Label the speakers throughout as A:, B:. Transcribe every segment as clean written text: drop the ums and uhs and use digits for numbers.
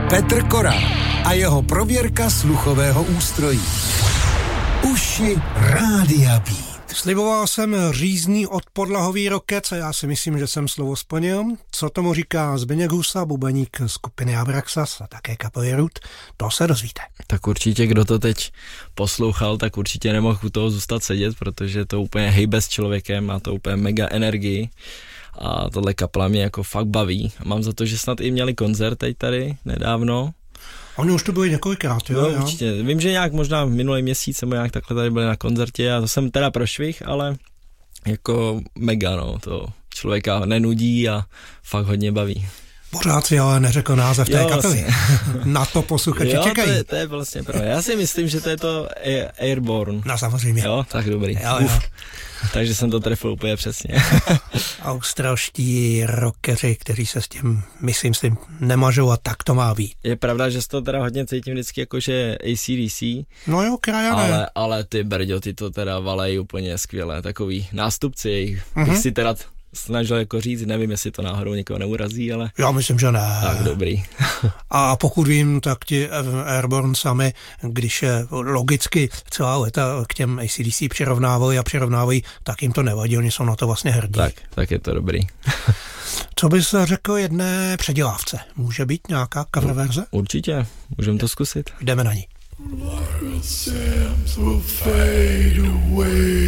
A: Petr Korál a jeho prověrka sluchového ústrojí. Uši Rádia Beat.
B: Sliboval jsem řízný odpodlahový rokec a já si myslím, že jsem slovo splnil. Co tomu říká Zbyněk Husa, bubeník skupiny Abraxas a také kapely Root, to se dozvíte.
C: Tak určitě, kdo to teď poslouchal, tak určitě nemohl u toho zůstat sedět, protože to úplně hejbe s člověkem, má to úplně mega energii a tohle kapela mě jako fakt baví. Mám za to, že snad i měli koncert teď tady nedávno.
B: Oni už to byli několikrát, jo?
C: No, určitě. Vím, že nějak možná minulý měsíc nebo nějak takhle tady byli na koncertě a to jsem teda prošvih, ale jako mega, no, to člověka nenudí a fakt hodně baví.
B: Pořád si ale neřekl název té kapely. Na to posluchači čekají.
C: To je vlastně pravda. Já si myslím, že to je to Airborne.
B: No samozřejmě.
C: Jo, tak dobrý.
B: Jo.
C: Takže jsem to trefil úplně přesně.
B: Australští rockeři, kteří se s tím, myslím, nemažou a tak to má být.
C: Je pravda, že z toho teda hodně cítím vždycky jakože AC/DC.
B: No jo, krajané.
C: Ale ty brďo, ty to teda valejí úplně skvěle. Takový nástupci jejich. Bych si teda snažil jako říct, nevím, jestli to náhodou někoho neurazí, ale...
B: Já myslím, že ne.
C: Tak dobrý.
B: A pokud vím, tak ti Airborne sami, když logicky celá léta k těm AC/DC přirovnávají, tak jim to nevadí, oni jsou na to vlastně hrdí.
C: Tak je to dobrý.
B: Co bys řekl jedné předělávce? Může být nějaká cover verze?
C: Určitě, můžeme to zkusit.
B: Jdeme na ní.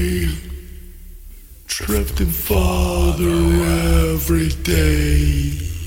D: Drifting farther every day.